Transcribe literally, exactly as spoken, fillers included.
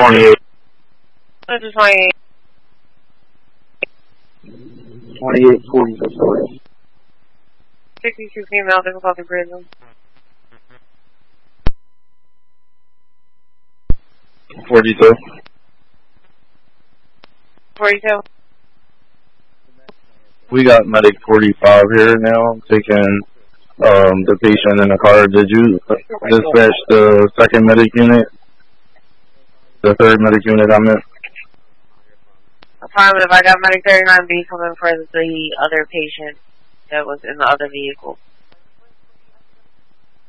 twenty-eight. This is twenty-eight. twenty-eight forty, sorry. sixty-two female, difficulty prison. forty-two. forty-two. We got medic forty-five here now, taking um, the patient in the car. Did you dispatch the second medic unit? The third medic unit, I meant? Affirmative, I got medic thirty-nine B coming for the other patient that was in the other vehicle.